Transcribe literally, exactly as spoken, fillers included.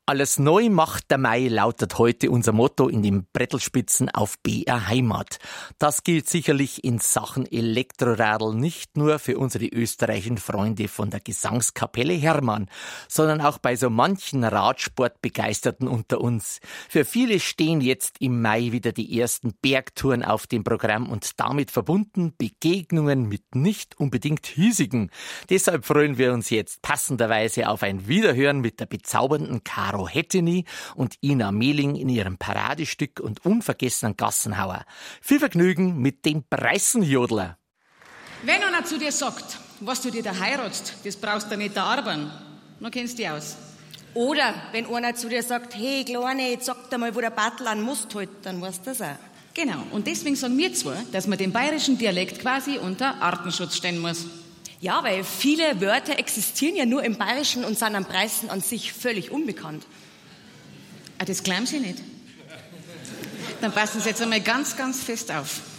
Alles neu macht der Mai lautet heute unser Motto in den Brettelspitzen auf B R Heimat. Das gilt sicherlich in Sachen Elektroradl nicht nur für unsere österreichischen Freunde von der Gesangskapelle Hermann, sondern auch bei so manchen Radsportbegeisterten unter uns. Für viele stehen jetzt im Mai wieder die ersten Bergtouren auf dem Programm und damit verbunden Begegnungen mit nicht unbedingt hiesigen. Deshalb freuen wir uns jetzt passenderweise auf ein Wiederhören mit der bezaubernden Caro Hetteny und Ina Mehling in ihrem Paradestück und unvergessenen Gassenhauer. Viel Vergnügen mit dem Preißenjodler. Wenn einer zu dir sagt, was du dir da heiratst, das brauchst du nicht erarbeiten, dann kennst du dich aus. Oder wenn einer zu dir sagt, hey Kleine, jetzt sag dir mal, wo der Bartel an Must hält, dann weißt du das auch. Genau, und deswegen sagen wir zwar, dass man den bayerischen Dialekt quasi unter Artenschutz stellen muss. Ja, weil viele Wörter existieren ja nur im Bayerischen und sind am Preißen an sich völlig unbekannt. Ah, das glauben Sie nicht? Dann passen Sie jetzt einmal ganz, ganz fest auf.